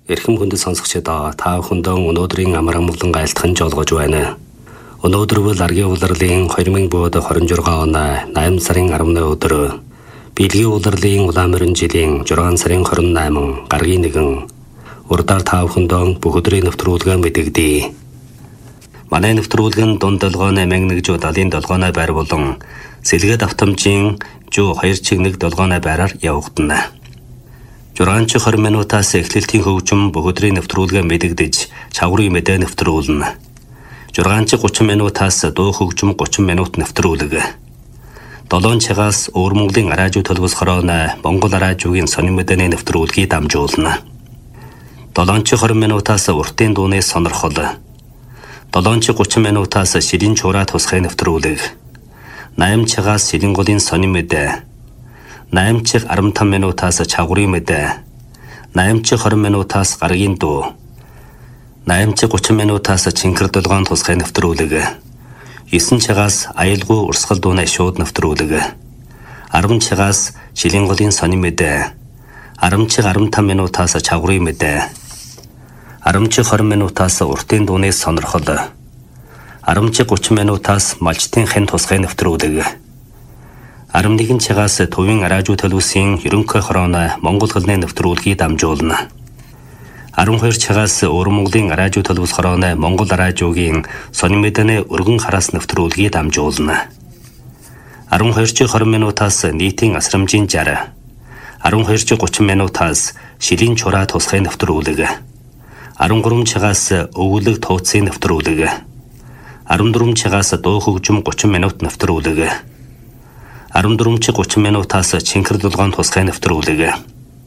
Эрхэм хүндэт сонсогчдоо та бүхэндээ өнөөдрийн амар амгалан айлтхан жолгож байна. Өнөөдөр бол Аргийн улирлын 2026 оны 8 сарын 10-ны өдөр Билгийн улирлын улаан жилийн 6 сарын 28 гаргийн 1 урдаар та бүхэндээ бүх өдрийн нэвтрүүлгээ мэдэгдэе. Манай нэвтрүүлгэн дунд долгооны 1177 байр болон сэлгээд автомжийн 2 чиг 1 долгооны байраар явагдана. 6-20 минутаас эхлэлтийн хөгжим бүх өдрийн нэвтрүүлгээ мэдэгдэж чаврын мэдээ нэвтрүүлнэ. 6-30 минутаас дуу хөгжим 30 минут нэвтрүүлэг. 7 цагаас Өвөр Монголын радио төлбөс хорооны Монгол радиогийн сонин мэдээний нэвтрүүлгийг дамжуулна. 7-20 минутаас уртын дууны сонирхол. 7-30 минутаас ширийн чураа тусгай нэвтрүүлэг. 8 цагаас ширийн голын сонин мэдээ. 8:15 минутаас чаврын мэдээ. 8:20 минутаас гаргийн дуу. 8:30 минутаас чингэр долгоон тусгай нэвтрүүлэг. 9 цагаас аюулгүй урсгал дууны шууд нэвтрүүлэг. 10 цагаас шилийн голын сонин мэдээ. 10:15 минутаас чаврын мэдээ. 10:20 минутаас уртын дууны сонирхол. 10:30 минутаас малчтын хэн тусгай нэвтрүүлэг. 11 цагаас төвийн радио төлөвсийн ерөнхий хорооны Монгол хэлний нэвтрүүлгийг дамжуулна. 12 цагаас Өвөр Монголын радио төлөвс хорооны Монгол радиогийн сонин мэдээний өргөн хараас нэвтрүүлгийг дамжуулна. 12:20 минутаас нийтийн асрамжийн 60. 12:30 минутаас шилийн чураа тусгай нэвтрүүлэг. 13 цагаас өвгөлөг тууцын нэвтрүүлэг. 14 цагаас дуу хөгжим 30 минут нэвтрүүлэг. 14:30 минутаас чингэр долгоон тусгай нэвтрүүлэг.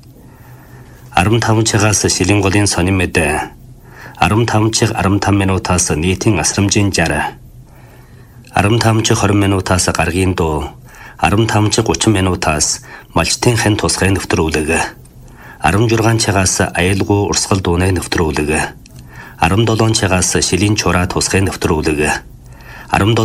15 цагаас шилийн голын сонин мэдээ. 15:15 минутаас нийтийн асрамжийн 60. 15:20 минутаас гаргийн дуу. 15:30 минутаас малчтын хэн тусгай нэвтрүүлэг. 16 цагаас аюулгүй урсгал дууны нэвтрүүлэг. 17 цагаас шилийн чураа тусгай нэвтрүүлэг.